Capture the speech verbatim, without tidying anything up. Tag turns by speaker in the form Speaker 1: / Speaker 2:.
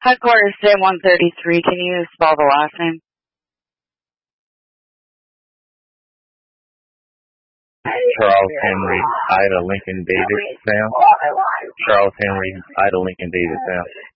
Speaker 1: Headquarters Day one thirty-three. Can you spell the last name?
Speaker 2: Charles Henry, Ida Lincoln David, Sam. Charles Henry, Ida Lincoln David, Sam.